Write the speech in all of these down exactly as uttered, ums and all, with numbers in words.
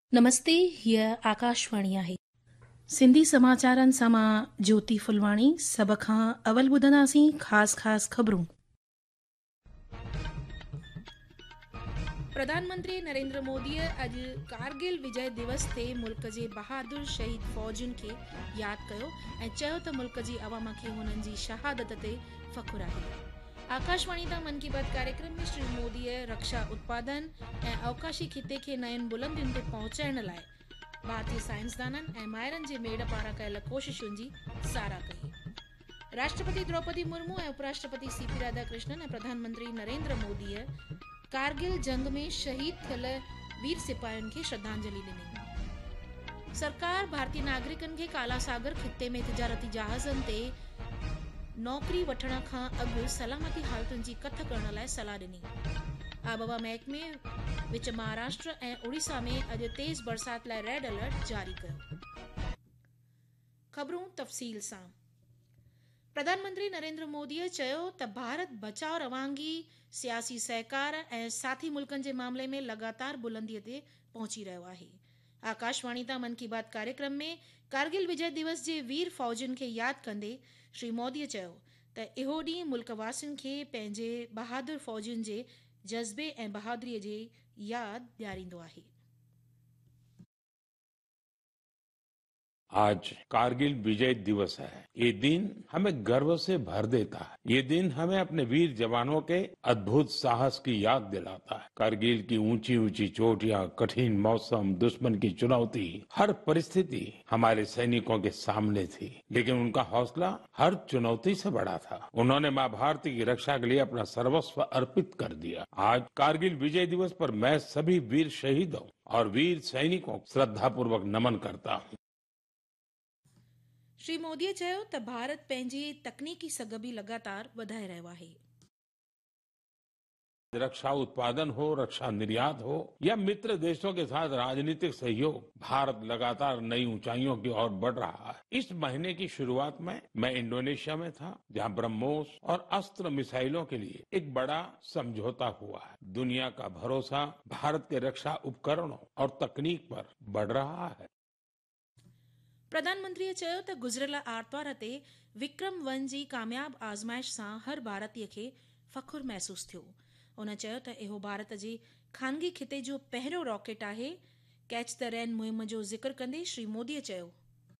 नमस्ते, हीअ आकाशवाणी आहे। सिंधी समाचारनि सां मां ज्योति फुलवाणी। सभ खां अवल ॿुधंदासीं ख़ासि ख़ासि ख़बरूं। प्रधानमंत्री नरेंद्र मोदीअ अॼु कारगिल विजय दिवस ते मुल्क जे बहादुर शहीद फ़ौजियुनि खे यादि कयो ऐं चयो त मुल्क जी अवाम खे हुननि जी शहादत ते फ़खुरु आहे। आकाशवाणी तां मन की बात कार्यक्रम में श्री मोदीअ रक्षा उत्पादन ऐं अवकाशी खिते खे नयुनि बुलंदियुनि ते पहुचाइण लाइ भारतीय साइंसदाननि ऐं माहिरनि जे मेड़ पारां कयल कोशिशुनि जी साराह कई। राष्ट्रपति द्रौपदी मुर्मू ऐं उपराष्ट्रपति सी पी राधाकृष्णन ऐं प्रधानमंत्री नरेंद्र मोदीअ कारगिल जंग में शहीद थियल वीर सिपाहियुनि खे श्रद्धांजलि ॾिनी। सरकार भारतीय नागरिकनि खे काला सागर खिते में तिजारती जहाज़नि ते नौकरी वठण खां अॻु सलामती हालतुनि जी कथ करण लाइ सलाह ॾिनी। आबहवा महकमे विच महाराष्ट्र ऐं उड़ीसा में अॼु तेज़ बरसात लाइ रेड अलर्ट जारी कयो। ख़बरूं तफ़सील सां। प्रधानमंत्री नरेंद्र मोदीअ चयो त भारत बचाव रवानगी, सियासी सहकार ऐं साथी मुल्कनि जे मामले में लगातार बुलंदीअ ते पहुची रहियो आहे। आकाशवाणी तां मन की बात कार्यक्रम में कारगिल विजय दिवस जे वीर फ़ौजियुनि खे यादि कंदे श्री मोदीअ चयो त इहो ॾींहुं मुल्क वासियुनि खे पंहिंजे बहादुर फ़ौजियुनि जे जज़्बे ऐं बहादुरीअ जी यादि ॾियारींदो आहे। आज कारगिल विजय दिवस है। ये दिन हमें गर्व से भर देता है। ये दिन हमें अपने वीर जवानों के अद्भुत साहस की याद दिलाता है। कारगिल की ऊंची ऊंची चोटियां, कठिन मौसम, दुश्मन की चुनौती, हर परिस्थिति हमारे सैनिकों के सामने थी, लेकिन उनका हौसला हर चुनौती से बड़ा था। उन्होंने मां भारती की रक्षा के लिए अपना सर्वस्व अर्पित कर दिया। आज कारगिल विजय दिवस पर मैं सभी वीर शहीदों और वीर सैनिकों को श्रद्धापूर्वक नमन करता हूँ। श्री मोदीअ चयो त भारत पंहिंजी तकनीकी सघ बि लगातार वधाए रहियो आहे। रक्षा उत्पादन हो, रक्षा निर्यात हो या मित्र देशों के साथ राजनीतिक सहयोग, भारत लगातार नई ऊंचाइयों की ओर बढ़ रहा है। इस महीने की शुरुआत में मैं इंडोनेशिया में था, जहां ब्रह्मोस और अस्त्र मिसाइलों के लिए एक बड़ा समझौता हुआ है। दुनिया का भरोसा भारत के रक्षा उपकरणों और तकनीक पर बढ़ रहा है। प्रधानमंत्रीअ चयो त गुज़िरियल आर्तवार ते विक्रम वन जी कामयाब आज़माइश सां हर भारतीय खे फ़खुरु महसूस थियो। उन चयो त इहो भारत जे ख़ानगी खिते जो पहिरियों रॉकेट आहे। कैच द रेन मुहिम जो ज़िक्र कंदे श्री मोदीअ चयो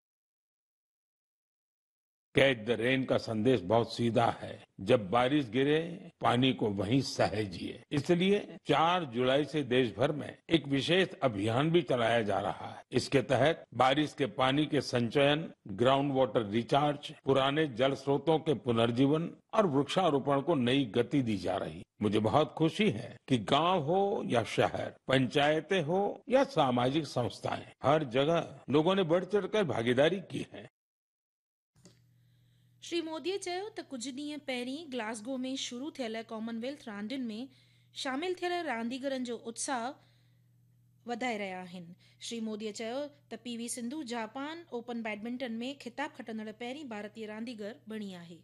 कैच द रेन का संदेश बहुत सीधा है। जब बारिश गिरे, पानी को वहीं सहेजिए। इसलिए चार जुलाई से देश भर में एक विशेष अभियान भी चलाया जा रहा है। इसके तहत बारिश के पानी के संचयन, ग्राउंड वाटर रिचार्ज, पुराने जल स्रोतों के पुनर्जीवन और वृक्षारोपण को नई गति दी जा रही। मुझे बहुत खुशी है कि गांव हो या शहर, पंचायतें हो या सामाजिक संस्थाएं, हर जगह लोगों ने बढ़ चढ़कर भागीदारी की है। श्री मोदीअ चयो त कुझु ॾींहं पहिरीं ग्लासगो में शुरू थियल कॉमनवेल्थ रांदियुनि में शामिल थियल रांदीगरनि जो उत्साह वधाए रहिया आहिनि। श्री मोदीअ चयो त P V Sindhu Japan open badminton में ख़िताब खटंदड़ पहिरीं भारतीय रांदीगर बणी आहे।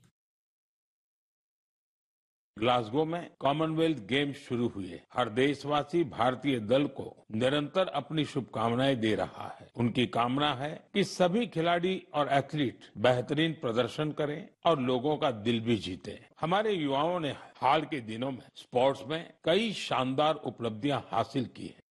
ग्लासगो में कॉमनवेल्थ गेम्स शुरू हुए। हर देशवासी भारतीय दल को निरंतर अपनी शुभकामनाएं दे रहा है। उनकी कामना है कि सभी खिलाड़ी और एथलीट बेहतरीन प्रदर्शन करें और लोगों का दिल भी जीते। हमारे युवाओं ने हाल के दिनों में स्पोर्ट्स में कई शानदार उपलब्धियां हासिल की हैं।